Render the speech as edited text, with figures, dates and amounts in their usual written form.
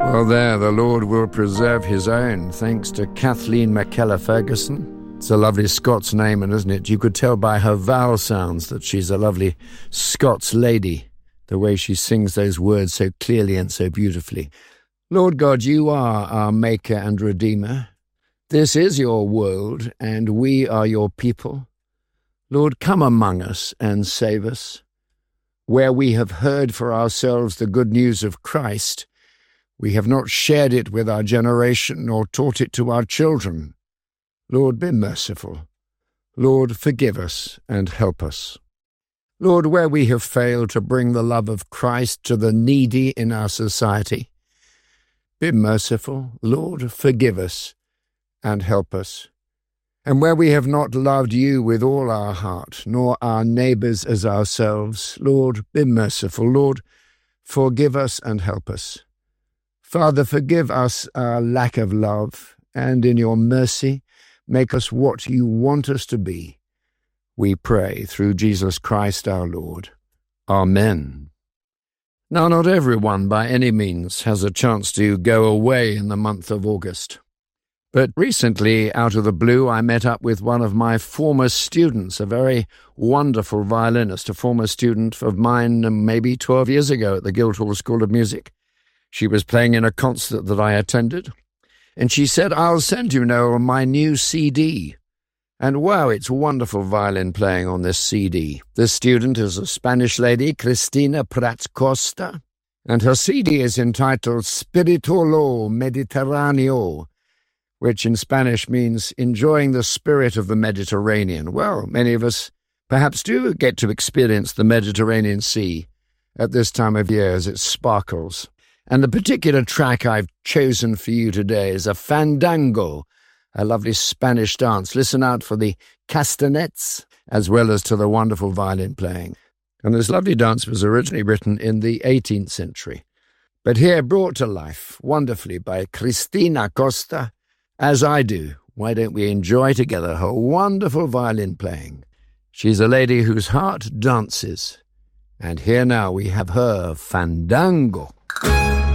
Well, there, the Lord will preserve his own, thanks to Kathleen McKellar Ferguson. It's a lovely Scots name, isn't it? You could tell by her vowel sounds that she's a lovely Scots lady, the way she sings those words so clearly and so beautifully. Lord God, you are our Maker and Redeemer. This is your world, and we are your people. Lord, come among us and save us. Where we have heard for ourselves the good news of Christ, we have not shared it with our generation nor taught it to our children. Lord, be merciful. Lord, forgive us and help us. Lord, where we have failed to bring the love of Christ to the needy in our society, be merciful. Lord, forgive us and help us. And where we have not loved you with all our heart, nor our neighbours as ourselves, Lord, be merciful. Lord, forgive us and help us. Father, forgive us our lack of love, and in your mercy, make us what you want us to be. We pray through Jesus Christ our Lord. Amen. Now, not everyone by any means has a chance to go away in the month of August. But recently, out of the blue, I met up with one of my former students, a very wonderful violinist, a former student of mine maybe 12 years ago at the Guildhall School of Music. She was playing in a concert that I attended, and she said, "I'll send you, Noel, my new CD." And wow, it's wonderful violin playing on this CD. This student is a Spanish lady, Cristina Prats Costa, and her CD is entitled Spiritolo Mediterraneo, which in Spanish means enjoying the spirit of the Mediterranean. Well, many of us perhaps do get to experience the Mediterranean Sea at this time of year as it sparkles. And the particular track I've chosen for you today is a fandango, a lovely Spanish dance. Listen out for the castanets as well as to the wonderful violin playing. And this lovely dance was originally written in the 18th century, but here brought to life wonderfully by Cristina Costa, as I do. Why don't we enjoy together her wonderful violin playing? She's a lady whose heart dances. And here now we have her fandango.